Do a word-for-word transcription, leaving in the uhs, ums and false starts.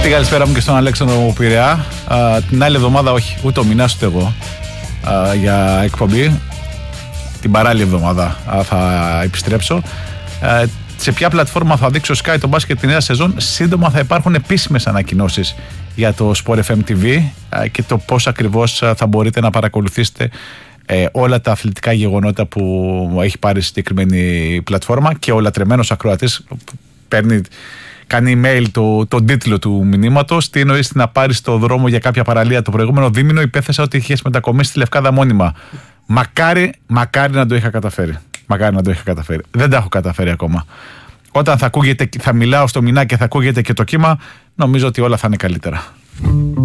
Τη καλησπέρα μου και στον Αλέξανδρο Πειραιά. Α, την άλλη εβδομάδα, όχι, ούτε ο Μινάς ούτε εγώ α, για εκπομπή. Την παράλληλη εβδομάδα α, θα επιστρέψω. Α, σε ποια πλατφόρμα θα δείξει ο Sky το μπάσκετ τη νέα σεζόν? Σύντομα θα υπάρχουν επίσημες ανακοινώσεις για το Sport εφ εμ τι βι α, και το πώς ακριβώς α, θα μπορείτε να παρακολουθήσετε ε, όλα τα αθλητικά γεγονότα που έχει πάρει η συγκεκριμένη πλατφόρμα. Και ο λατρεμένος ακροατής παίρνει, κάνει email το, τον τίτλο του μηνύματος. Τι εννοείς να πάρεις το δρόμο για κάποια παραλία? Το προηγούμενο δίμηνο υπέθεσα ότι είχες μετακομίσει τη Λευκάδα μόνιμα. Μακάρι, μακάρι να το είχα καταφέρει. Μακάρι να το είχα καταφέρει. Δεν τα έχω καταφέρει ακόμα. Όταν θα, ακούγεται, θα μιλάω στο Μινά και θα ακούγεται και το κύμα, νομίζω ότι όλα θα είναι καλύτερα.